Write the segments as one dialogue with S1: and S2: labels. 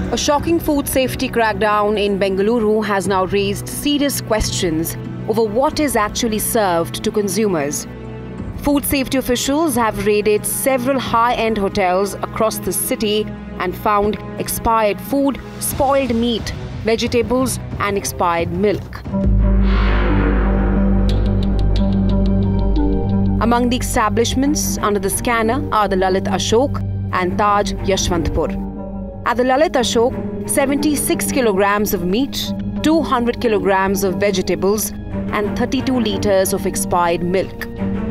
S1: A shocking food safety crackdown in Bengaluru has now raised serious questions over what is actually served to consumers. Food safety officials have raided several high-end hotels across the city and found expired food, spoiled meat, vegetables and expired milk. Among the establishments under the scanner are the Lalit Ashok and Taj Yashwantpur. At the Lalit Ashok, 76 kilograms of meat, 200 kilograms of vegetables and 32 liters of expired milk.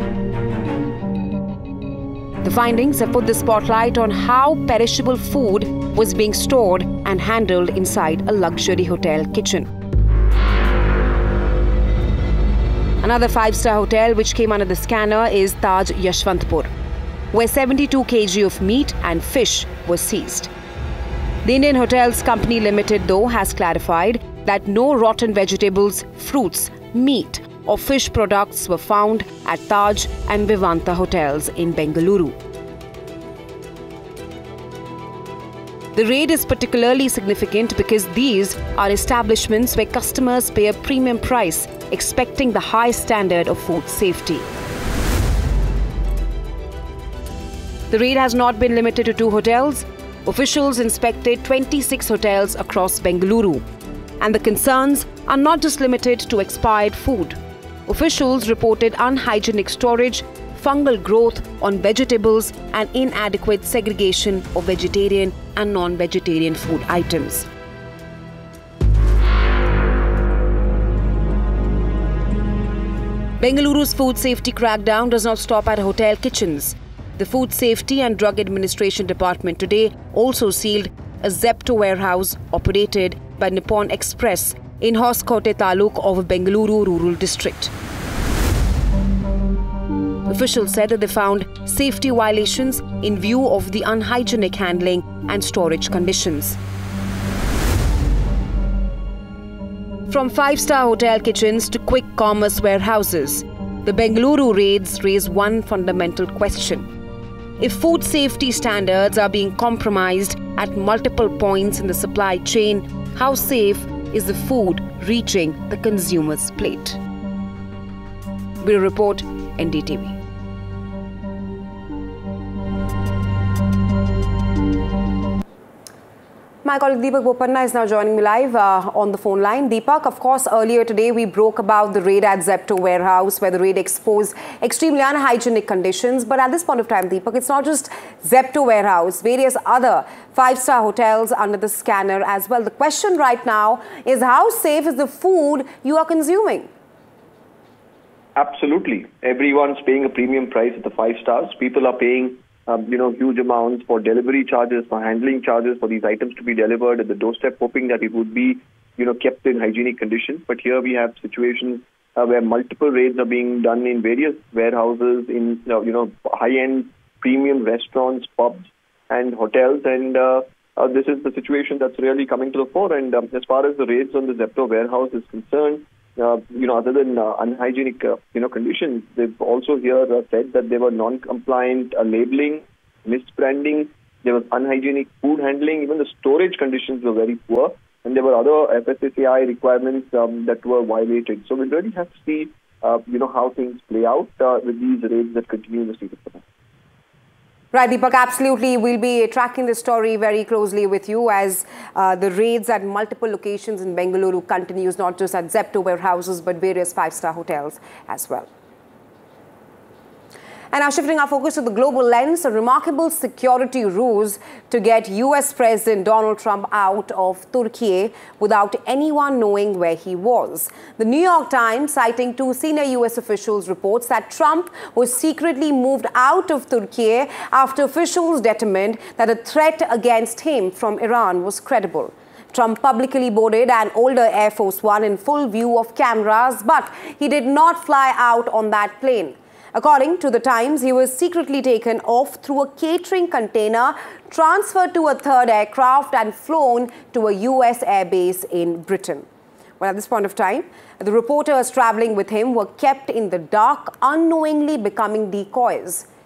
S1: The findings have put the spotlight on how perishable food was being stored and handled inside a luxury hotel kitchen. Another five-star hotel which came under the scanner is Taj Yashwantpur, where 72 kg of meat and fish was seized. The Indian Hotels Company Limited, though, has clarified that no rotten vegetables, fruits, meat or fish products were found at Taj and Vivanta hotels in Bengaluru. The raid is particularly significant because these are establishments where customers pay a premium price, expecting the high standard of food safety. The raid has not been limited to 2 hotels. Officials inspected 26 hotels across Bengaluru. And the concerns are not just limited to expired food. Officials reported unhygienic storage, fungal growth on vegetables and inadequate segregation of vegetarian and non-vegetarian food items. Bengaluru's food safety crackdown does not stop at hotel kitchens. The Food Safety and Drug Administration Department today also sealed a Zepto warehouse operated by Nippon Express in Hoskote Taluk of Bengaluru Rural District. Officials said that they found safety violations in view of the unhygienic handling and storage conditions. From 5-star hotel kitchens to quick commerce warehouses, the Bengaluru raids raise one fundamental question. If food safety standards are being compromised at multiple points in the supply chain, how safe is the food reaching the consumer's plate? Bureau Report, NDTV. My colleague Deepak Bopanna is now joining me live on the phone line. Deepak, of course, earlier today we broke about the raid at Zepto warehouse where the raid exposed extremely unhygienic conditions. But at this point of time, Deepak, it's not just Zepto warehouse, various other 5-star hotels under the scanner as well. The question right now is how safe is the food you are consuming?
S2: Absolutely. Everyone's paying a premium price at the 5 stars. People are paying huge amounts for delivery charges, for handling charges, for these items to be delivered at the doorstep, hoping that it would be, kept in hygienic conditions. But here we have situations where multiple raids are being done in various warehouses, in, high-end premium restaurants, pubs and hotels. And this is the situation that's really coming to the fore. And as far as the raids on the Zepto warehouse is concerned, other than unhygienic, conditions, they've also here said that there were non-compliant labeling, misbranding, there was unhygienic food handling, even the storage conditions were very poor, and there were other FSSAI requirements that were violated. So we really have to see, how things play out with these raids that continue in the state of Punjab.
S1: Right, Deepak, absolutely. We'll be tracking this story very closely with you as the raids at multiple locations in Bengaluru continues, not just at Zepto warehouses, but various 5-star hotels as well. And now shifting our focus to the global lens, a remarkable security ruse to get US President Donald Trump out of Turkey without anyone knowing where he was. The New York Times, citing 2 senior US officials, reports that Trump was secretly moved out of Turkey after officials determined that a threat against him from Iran was credible. Trump publicly boarded an older Air Force One in full view of cameras, but he did not fly out on that plane. According to the Times, he was secretly taken off through a catering container, transferred to a 3rd aircraft and flown to a US airbase in Britain. Well, at this point of time, the reporters traveling with him were kept in the dark, unknowingly becoming decoys.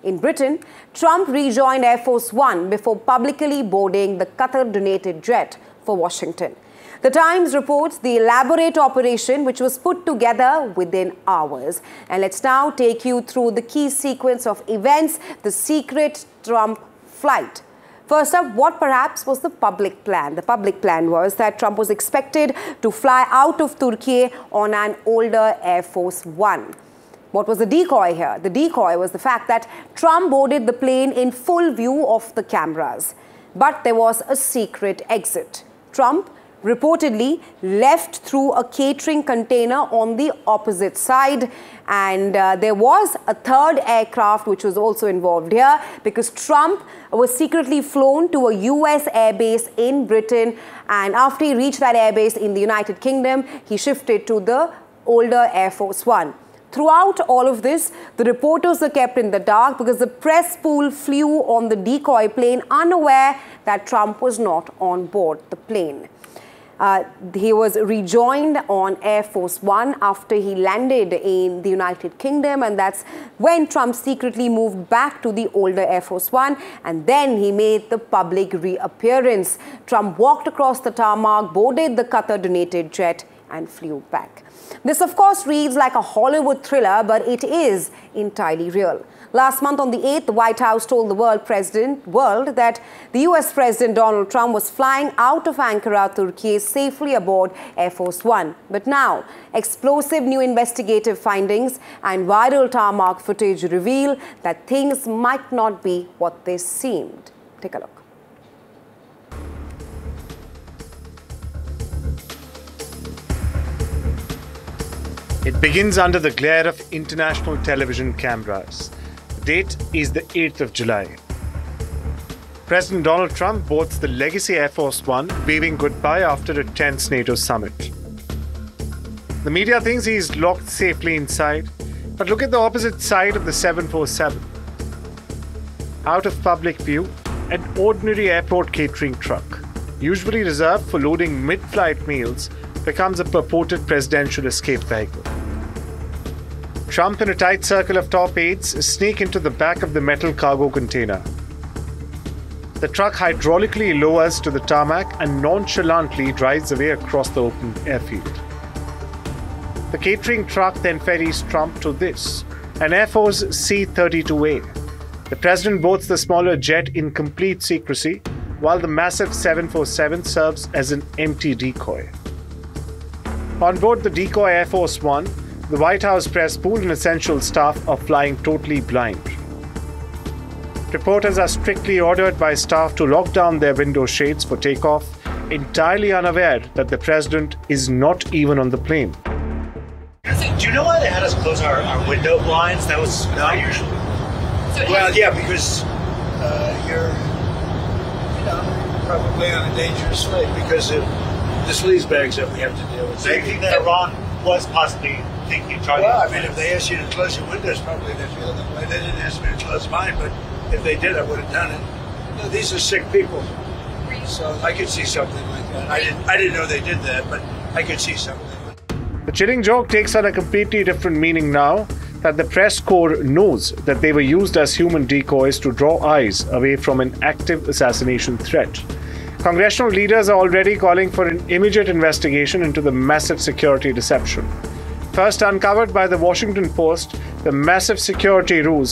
S1: In Britain, Trump rejoined Air Force One before publicly boarding the Qatar-donated jet for Washington. The Times reports the elaborate operation which was put together within hours. And let's now take you through the key sequence of events, the secret Trump flight. First up, what perhaps was the public plan? The public plan was that Trump was expected to fly out of Turkey on an older Air Force One. What was the decoy here? The decoy was the fact that Trump boarded the plane in full view of the cameras. But there was a secret exit. Trump reportedly left through a catering container on the opposite side, and there was a third aircraft which was also involved here because Trump was secretly flown to a US airbase in Britain, and after he reached that airbase in the United Kingdom, he shifted to the older Air Force One. Throughout all of this, the reporters were kept in the dark because the press pool flew on the decoy plane unaware that Trump was not on board the plane. He was rejoined on Air Force One after he landed in the United Kingdom, and that's when Trump secretly moved back to the older Air Force One, and then he made the public reappearance. Trump walked across the tarmac, boarded the Qatar-donated jet, and flew back. This, of course, reads like a Hollywood thriller, but it is entirely real. Last month on the 8th, the White House told the world that the US President Donald Trump was flying out of Ankara, Turkey, safely aboard Air Force One. But now, explosive new investigative findings and viral tarmac footage reveal that things might not be what they seemed. Take a look.
S3: It begins under the glare of international television cameras. The date is the 8th of July. President Donald Trump boards the Legacy Air Force One, waving goodbye after a tense NATO summit. The media thinks he is locked safely inside, but look at the opposite side of the 747. Out of public view, an ordinary airport catering truck, usually reserved for loading mid-flight meals, becomes a purported presidential escape vehicle. Trump and a tight circle of top aides sneak into the back of the metal cargo container. The truck hydraulically lowers to the tarmac and nonchalantly drives away across the open airfield. The catering truck then ferries Trump to this, an Air Force C-32A. The president boards the smaller jet in complete secrecy, while the massive 747 serves as an empty decoy. On board the decoy Air Force One, the White House press pool and essential staff are flying totally blind. Reporters are strictly ordered by staff to lock down their window shades for takeoff, entirely unaware that the president is not even on the plane.
S4: Do you know why they had us close our window blinds? That was not usual. Well, yeah, because you're, probably on a dangerous flight because of the sleaze bags that we have to deal with.
S5: So you think that Iran was possibly thinking,
S4: if they asked you to close your windows, probably they feel that way. They didn't ask me to close mine, but if they did, I would have done it. These are sick people, so I could see something like that. I didn't know they did that, but I could see something.
S3: The chilling joke takes on a completely different meaning now that the press corps knows that they were used as human decoys to draw eyes away from an active assassination threat. Congressional leaders are already calling for an immediate investigation into the massive security deception. First uncovered by the Washington Post, the massive security ruse